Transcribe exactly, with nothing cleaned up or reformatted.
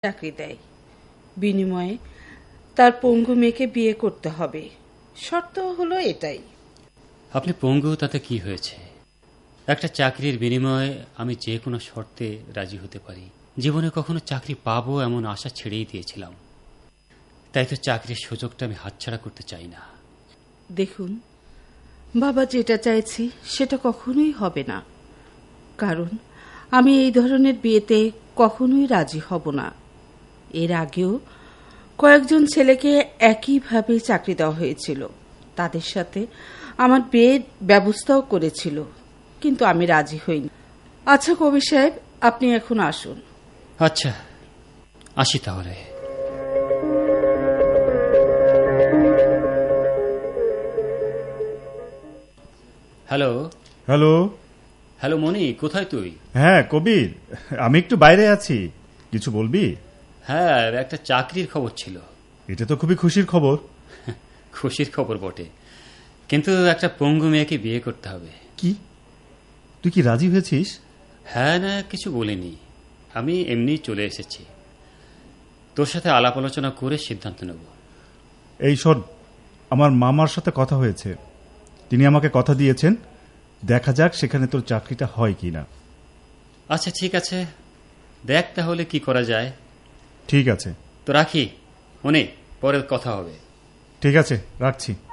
চাকরি দেয়, বিনিময়ে তার পঙ্গু মেয়েকে বিয়ে করতে হবে। শর্ত হলো এটাই। আপনি পঙ্গু, তাতে কি হয়েছে? একটা চাকরির বিনিময়ে আমি যে কোনো শর্তে রাজি হতে পারি। জীবনে কখনো চাকরি পাবো এমন আশা ছেড়েই দিয়েছিলাম, তাই তো চাকরির সুযোগটা আমি হাতছাড়া করতে চাই না। দেখুন বাবা, যেটা চাইছি সেটা কখনোই হবে না, কারণ আমি এই ধরনের বিয়েতে কখনোই রাজি হব না। এর আগেও কয়েকজন ছেলেকে একইভাবে চাকরি দেওয়া হয়েছিল, তাদের সাথে আমার বিয়ের ব্যবস্থাও করেছিল, কিন্তু আমি রাজি হইনি। আচ্ছা কবির সাহেব, আপনি এখন আসুন। আচ্ছা, আসি তাহলে। হ্যালো হ্যালো হ্যালো মনি, কোথায় তুই? হ্যাঁ কবির, আমি একটু বাইরে আছি, কিছু বলবি? হ্যাঁ, একটা চাকরির খবর ছিল। এটা তো খুবই খুশির খবর। খুশির খবর বটে, কিন্তু একটা পঙ্গু মেয়েকে বিয়ে করতে হবে। কি, তুই কি রাজি হয়েছিস? হ্যাঁ না, কিছু বলিনি, আমি এমনি চলে এসেছি। তোর সাথে আলাপ আলোচনা করে সিদ্ধান্ত নেব। এই শোন, আমার মামার সাথে কথা হয়েছে, তিনি আমাকে কথা দিয়েছেন, দেখা যাক সেখানে তোর চাকরিটা হয় কি না। আচ্ছা ঠিক আছে, দেখ তাহলে কি করা যায়। ঠিক আছে, তো রাখি মনে, পরে কথা হবে। ঠিক আছে, রাখছি।